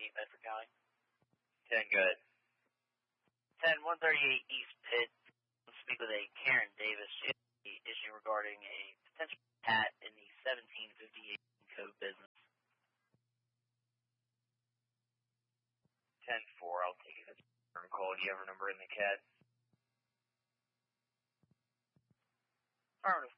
Bedford County. 10, good. 10-138 East Pitt. Speak with a Karen Davis. She has the issue regarding a potential cat in the 1758 code business. 10-4, I'll take it. Call. Do you have a number in the CAD? Affirmative.